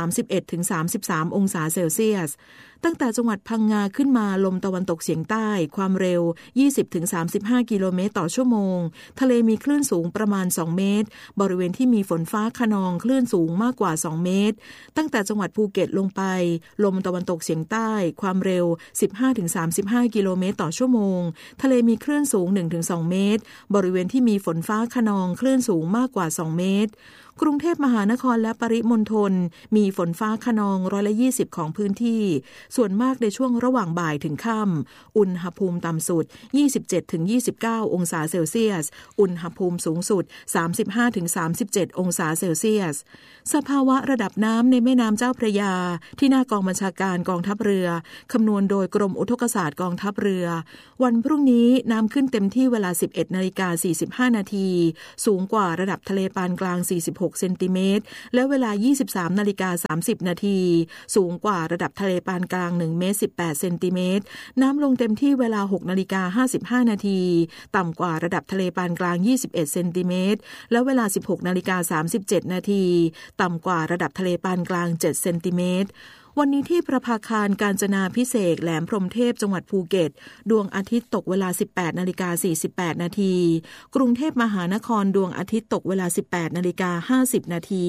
31-33 องศาเซลเซียสตั้งแต่จังหวัดพังงาขึ้นมาลมตะวันตกเฉียงใต้ความเร็ว 20-35 กิโลเมตรต่อชั่วโมงทะเลมีคลื่นสูงประมาณ2เมตรบริเวณที่มีฝนฟ้าคะนองคลื่นสูงมากกว่า2เมตรตั้งแต่จังหวัดภูเก็ตลงไปลมตะวันตกเฉียงใต้ความเร็ว 15-35 กิโลเมตรต่อชั่วโมงทะเลมีคลื่นสูง 1-2 เมตรบริเวณที่มีฝนฟ้าคะนองคลื่นสูงมากกว่า2เมตรกรุงเทพมหานครและปริมณฑลมีฝนฟ้าคะนอง120ของพื้นที่ส่วนมากในช่วงระหว่างบ่ายถึงค่ำอุณหภูมิต่ำสุด 27-29 องศาเซลเซียสอุณหภูมิสูงสุด 35-37 องศาเซลเซียสสภาวะระดับน้ำในแม่น้ำเจ้าพระยาที่หน้ากองบัญชาการกองทัพเรือคำนวณโดยกรมอุทกศาสตร์กองทัพเรือวันพรุ่งนี้น้ำขึ้นเต็มที่เวลา 11:45 นาทีสูงกว่าระดับทะเลปานกลาง46เซนติเมตรและเวลา 23:30 นาทีสูงกว่าระดับทะเลปานกลาง1เมตร18เซนติเมตรน้ำลงเต็มที่เวลา 6:55 นาทีต่ำกว่าระดับทะเลปานกลาง21เซนติเมตรและเวลา 16:37 นาทีต่ำกว่าระดับทะเลปานกลาง7เซนติเมตรวันนี้ที่ประภาคารกาญจนาภิเษกแหลมพรหมเทพจังหวัดภูเก็ตดวงอาทิตย์ตกเวลา 18:48 นาทีกรุงเทพมหานครดวงอาทิตย์ตกเวลา 18:50 นาที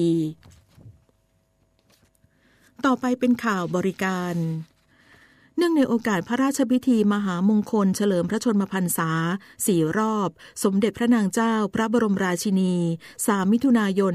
ต่อไปเป็นข่าวบริการเนื่องในโอกาสพระราชพิธีมหามงคลเฉลิมพระชนมพรรษา4รอบสมเด็จพระนางเจ้าพระบรมราชินี3มิถุนายน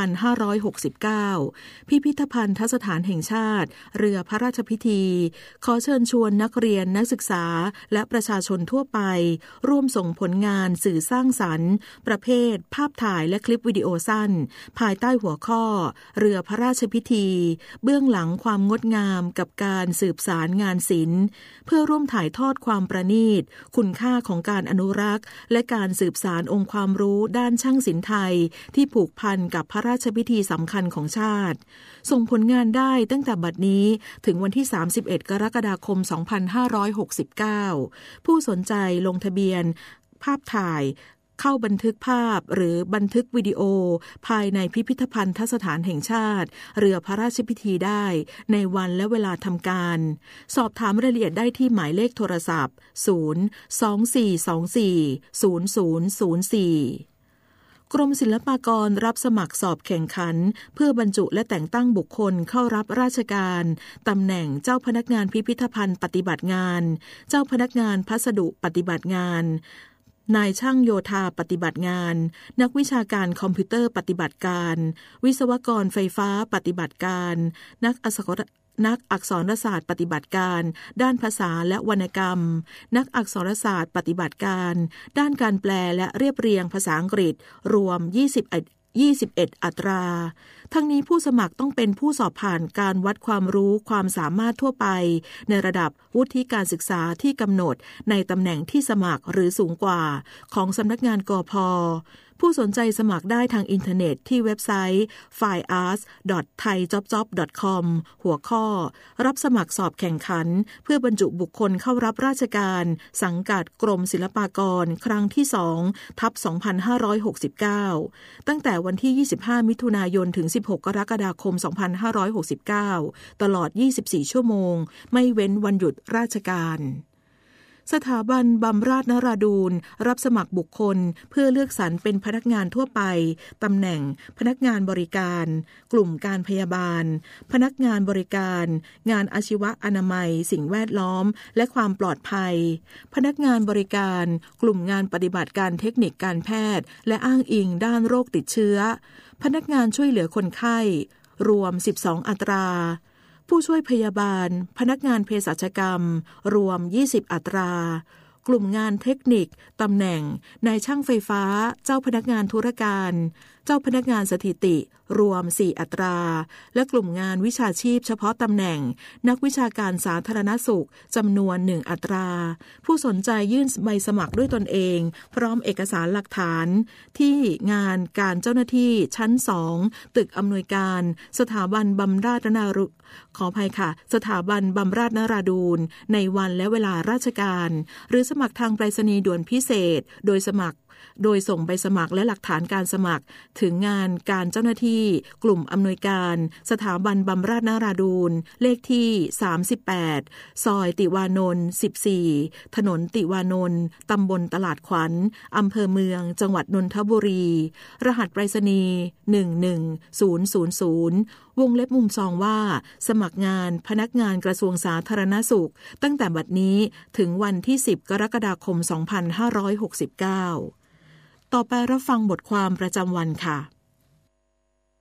2569พิพิธภัณฑสถานแห่งชาติเรือพระราชพิธีขอเชิญชวนนักเรียนนักศึกษาและประชาชนทั่วไปร่วมส่งผลงานสื่อสร้างสรรค์ประเภทภาพถ่ายและคลิปวิดีโอสั้นภายใต้หัวข้อเรือพระราชพิธีเบื้องหลังความงดงามกับการสืบสารงานศิลป์เพื่อร่วมถ่ายทอดความประณีตคุณค่าของการอนุรักษ์และการสืบสานองค์ความรู้ด้านช่างศิลป์ไทยที่ผูกพันกับพระราชพิธีสำคัญของชาติส่งผลงานได้ตั้งแต่บัดนี้ถึงวันที่31กรกฎาคม2569ผู้สนใจลงทะเบียนภาพถ่ายเข้าบันทึกภาพหรือบันทึกวิดีโอภายในพิพิธภัณฑสถานแห่งชาติเรือพระราชพิธีได้ในวันและเวลาทำการสอบถามรายละเอียดได้ที่หมายเลขโทรศัพท์024240004กรมศิลปากรรับสมัครสอบแข่งขันเพื่อบรรจุและแต่งตั้งบุคคลเข้ารับราชการตำแหน่งเจ้าพนักงานพิพิธภัณฑ์ปฏิบัติงานเจ้าพนักงานพัสดุปฏิบัติงานนายช่างโยธาปฏิบัติงานนักวิชาการคอมพิวเตอร์ปฏิบัติการวิศวกรไฟฟ้าปฏิบัติการนักอักษรศาสตร์ปฏิบัติการด้านภาษาและวรรณกรรมนักอักษรศาสตร์ปฏิบัติการด้านการแปลและเรียบเรียงภาษาอังกฤษรวม21อัตราทั้งนี้ผู้สมัครต้องเป็นผู้สอบผ่านการวัดความรู้ความสามารถทั่วไปในระดับวุฒิการศึกษาที่กำหนดในตำแหน่งที่สมัครหรือสูงกว่าของสำนักงานกพ.ผู้สนใจสมัครได้ทางอินเทอร์เน็ตที่เว็บไซต์ filearts.thaijobjob.com หัวข้อรับสมัครสอบแข่งขันเพื่อบรรจุบุคคลเข้ารับราชการสังกัดกรมศิลปากรครั้งที่ 2/2569 ตั้งแต่วันที่ 25 มิถุนายนถึง 16 กรกฎาคม 2569 ตลอด 24 ชั่วโมงไม่เว้นวันหยุดราชการสถาบันบำราศนราดูรรับสมัครบุคคลเพื่อเลือกสรรเป็นพนักงานทั่วไปตำแหน่งพนักงานบริการกลุ่มการพยาบาลพนักงานบริการงานอาชีวะอนามัยสิ่งแวดล้อมและความปลอดภัยพนักงานบริการกลุ่มงานปฏิบัติการเทคนิคการแพทย์และอ้างอิงด้านโรคติดเชื้อพนักงานช่วยเหลือคนไข้รวม12อัตราผู้ช่วยพยาบาลพนักงานเภสัชกรรมรวม20อัตรากลุ่มงานเทคนิคตำแหน่งนายช่างไฟฟ้าเจ้าพนักงานธุรการเจ้าพนักงานสถิติรวม4อัตราและกลุ่มงานวิชาชีพเฉพาะตำแหน่งนักวิชาการสาธารณสุขจำนวน1อัตราผู้สนใจยื่นใบสมัครด้วยตนเองพร้อมเอกสารหลักฐานที่งานการเจ้าหน้าที่ชั้น2ตึกอำนวยการสถาบันบำราศนราขออภัยค่ะสถาบันบำราศนราดูรในวันและเวลาราชการหรือสมัครทางไปรษณีย์ด่วนพิเศษโดยส่งใบสมัครและหลักฐานการสมัครถึงงานการเจ้าหน้าที่กลุ่มอำนวยการสถาบันบำราศนราดูรเลขที่38ซอยติวานนท์14ถนนติวานนท์ตำบลตลาดขวัญอำเภอเมืองจังหวัดนนทบุรีรหัสไปรษณีย์11000วงเล็บมุมซองว่าสมัครงานพนักงานกระทรวงสาธารณสุขตั้งแต่บัดนี้ถึงวันที่10กรกฎาคม2569ต่อไปรับฟังบทความประจำวันค่ะ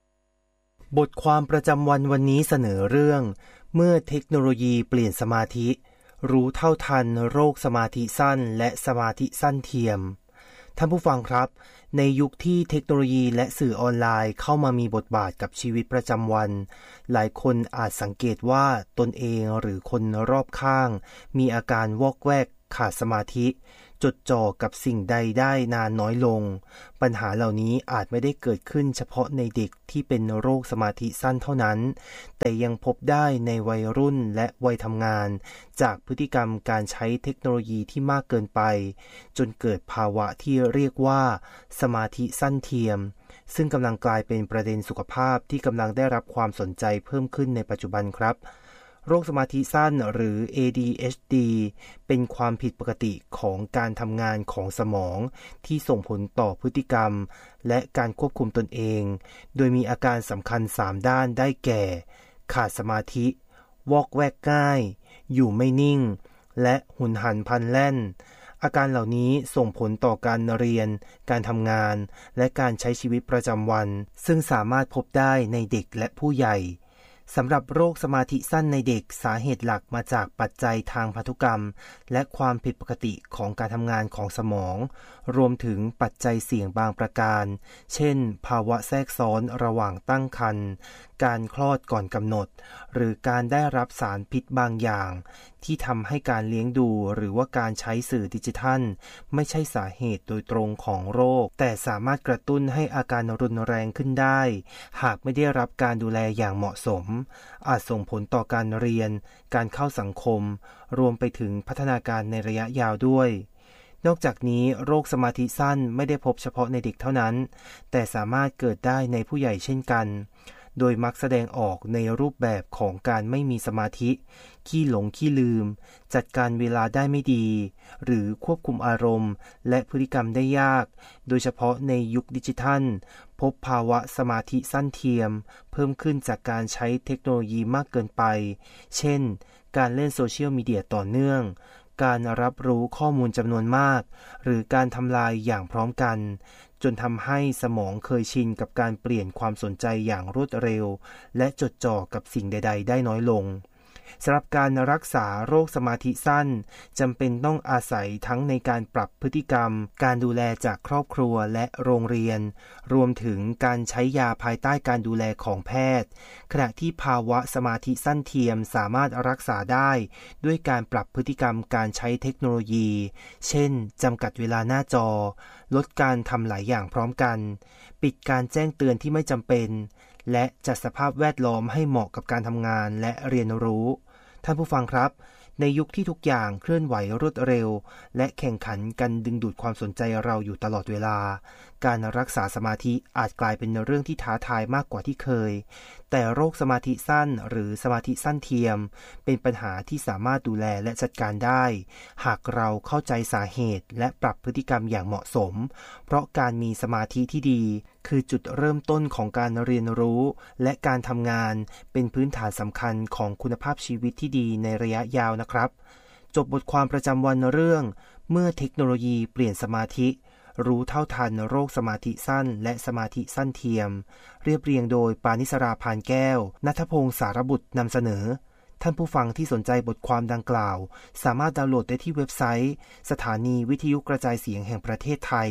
บทความประจำวันนี้เสนอเรื่องเมื่อเทคโนโลยีเปลี่ยนสมาธิรู้เท่าทันโรคสมาธิสั้นและสมาธิสั้นเทียมท่านผู้ฟังครับในยุคที่เทคโนโลยีและสื่อออนไลน์เข้ามามีบทบาทกับชีวิตประจำวันหลายคนอาจสังเกตว่าตนเองหรือคนรอบข้างมีอาการวอกแวกขาดสมาธิจดจ่อกับสิ่งใดได้นานน้อยลงปัญหาเหล่านี้อาจไม่ได้เกิดขึ้นเฉพาะในเด็กที่เป็นโรคสมาธิสั้นเท่านั้นแต่ยังพบได้ในวัยรุ่นและวัยทำงานจากพฤติกรรมการใช้เทคโนโลยีที่มากเกินไปจนเกิดภาวะที่เรียกว่าสมาธิสั้นเทียมซึ่งกำลังกลายเป็นประเด็นสุขภาพที่กำลังได้รับความสนใจเพิ่มขึ้นในปัจจุบันครับโรคสมาธิสั้นหรือ ADHD เป็นความผิดปกติของการทำงานของสมองที่ส่งผลต่อพฤติกรรมและการควบคุมตนเองโดยมีอาการสำคัญ3ด้านได้แก่ขาดสมาธิวอกแวกง่ายอยู่ไม่นิ่งและหุนหันพลันแล่นอาการเหล่านี้ส่งผลต่อการเรียนการทำงานและการใช้ชีวิตประจำวันซึ่งสามารถพบได้ในเด็กและผู้ใหญ่สำหรับโรคสมาธิสั้นในเด็กสาเหตุหลักมาจากปัจจัยทางพันธุกรรมและความผิดปกติของการทำงานของสมองรวมถึงปัจจัยเสี่ยงบางประการเช่นภาวะแทรกซ้อนระหว่างตั้งครรภ์การคลอดก่อนกำหนดหรือการได้รับสารพิษบางอย่างที่ทำให้การเลี้ยงดูหรือว่าการใช้สื่อดิจิทัลไม่ใช่สาเหตุโดยตรงของโรคแต่สามารถกระตุ้นให้อาการรุนแรงขึ้นได้หากไม่ได้รับการดูแลอย่างเหมาะสมอาจส่งผลต่อการเรียนการเข้าสังคมรวมไปถึงพัฒนาการในระยะยาวด้วยนอกจากนี้โรคสมาธิสั้นไม่ได้พบเฉพาะในเด็กเท่านั้นแต่สามารถเกิดได้ในผู้ใหญ่เช่นกันโดยมักแสดงออกในรูปแบบของการไม่มีสมาธิขี้หลงขี้ลืมจัดการเวลาได้ไม่ดีหรือควบคุมอารมณ์และพฤติกรรมได้ยากโดยเฉพาะในยุคดิจิทัลพบภาวะสมาธิสั้นเทียมเพิ่มขึ้นจากการใช้เทคโนโลยีมากเกินไปเช่นการเล่นโซเชียลมีเดียต่อเนื่องการรับรู้ข้อมูลจำนวนมากหรือการทำลายอย่างพร้อมกันจนทำให้สมองเคยชินกับการเปลี่ยนความสนใจอย่างรวดเร็วและจดจ่อกับสิ่งใดๆได้น้อยลงสำหรับการรักษาโรคสมาธิสั้นจำเป็นต้องอาศัยทั้งในการปรับพฤติกรรมการดูแลจากครอบครัวและโรงเรียนรวมถึงการใช้ยาภายใต้การดูแลของแพทย์ขณะที่ภาวะสมาธิสั้นเทียมสามารถรักษาได้ด้วยการปรับพฤติกรรมการใช้เทคโนโลยีเช่นจำกัดเวลาหน้าจอลดการทำหลายอย่างพร้อมกันปิดการแจ้งเตือนที่ไม่จำเป็นและจัดสภาพแวดล้อมให้เหมาะกับการทำงานและเรียนรู้ท่านผู้ฟังครับในยุคที่ทุกอย่างเคลื่อนไหวรวดเร็วและแข่งขันกันดึงดูดความสนใจเราอยู่ตลอดเวลาการรักษาสมาธิอาจกลายเป็นเรื่องที่ท้าทายมากกว่าที่เคยแต่โรคสมาธิสั้นหรือสมาธิสั้นเทียมเป็นปัญหาที่สามารถดูแลและจัดการได้หากเราเข้าใจสาเหตุและปรับพฤติกรรมอย่างเหมาะสมเพราะการมีสมาธิที่ดีคือจุดเริ่มต้นของการเรียนรู้และการทำงานเป็นพื้นฐานสำคัญของคุณภาพชีวิตที่ดีในระยะยาวนะครับจบบทความประจำวันเรื่องเมื่อเทคโนโลยีเปลี่ยนสมาธิรู้เท่าทันโรคสมาธิสั้นและสมาธิสั้นเทียมเรียบเรียงโดยปานิสราพานแก้วณัฐพงศ์สารบุตรนำเสนอท่านผู้ฟังที่สนใจบทความดังกล่าวสามารถดาวน์โหลดได้ที่เว็บไซต์สถานีวิทยุกระจายเสียงแห่งประเทศไทย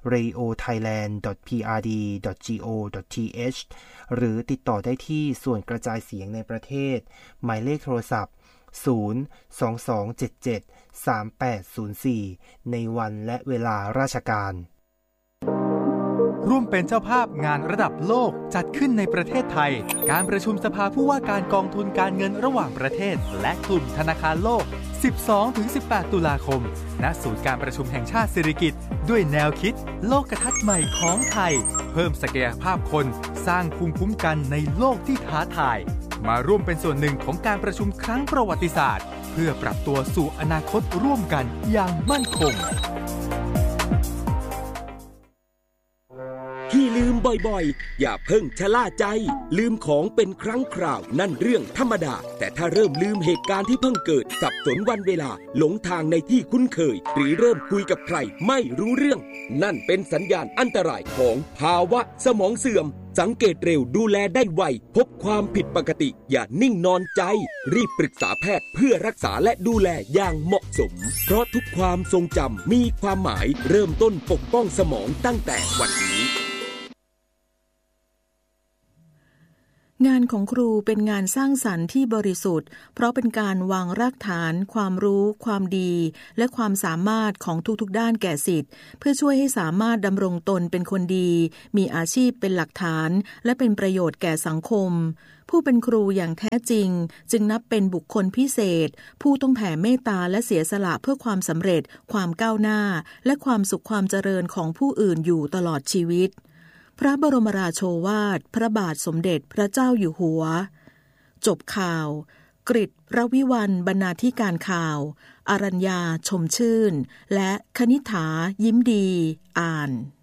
radiothailand.prd.go.th หรือติดต่อได้ที่ส่วนกระจายเสียงในประเทศหมายเลขโทรศัพท์022773804ในวันและเวลาราชการร่วมเป็นเจ้าภาพงานระดับโลกจัดขึ้นในประเทศไทยการประชุมสภาผู้ว่าการกองทุนการเงินระหว่างประเทศและกลุ่มธนาคารโลก 12-18 ตุลาคมณศูนย์การประชุมแห่งชาติสิริกิติ์ด้วยแนวคิดโลกทัศน์ใหม่ของไทยเพิ่มศักยภาพคนสร้างภูมิคุ้มกันในโลกที่ท้าทายมาร่วมเป็นส่วนหนึ่งของการประชุมครั้งประวัติศาสตร์เพื่อปรับตัวสู่อนาคตร่วมกันอย่างมั่นคงที่ลืมำบ่อยๆอย่าเพิ่งชะล่าใจลืมของเป็นครั้งคราวนั่นเรื่องธรรมดาแต่ถ้าเริ่มลืมเหตุการณ์ที่เพิ่งเกิดสับสนวันเวลาหลงทางในที่คุ้นเคยหรือเริ่มคุยกับใครไม่รู้เรื่องนั่นเป็นสัญญาณอันตรายของภาวะสมองเสื่อมสังเกตเร็วดูแลได้ไวพบความผิดปกติอย่านิ่งนอนใจรีบปรึกษาแพทย์เพื่อรักษาและดูแลอย่างเหมาะสมเพราะทุกความทรงจำมีความหมายเริ่มต้นปกป้องสมองตั้งแต่วันนี้งานของครูเป็นงานสร้างสรรค์ที่บริสุทธิ์เพราะเป็นการวางรากฐานความรู้ความดีและความสามารถของทุกๆด้านแก่ศิษย์เพื่อช่วยให้สามารถดำรงตนเป็นคนดีมีอาชีพเป็นหลักฐานและเป็นประโยชน์แก่สังคมผู้เป็นครูอย่างแท้จริงจึงนับเป็นบุคคลพิเศษผู้ต้องแผ่เมตตาและเสียสละเพื่อความสำเร็จความก้าวหน้าและความสุขความเจริญของผู้อื่นอยู่ตลอดชีวิตพระบรมราโชวาทพระบาทสมเด็จพระเจ้าอยู่หัวจบข่าวกฤษ รวิวรรณบรรณาธิการข่าวอรัญญาชมชื่นและคณิษฐายิ้มดีอ่าน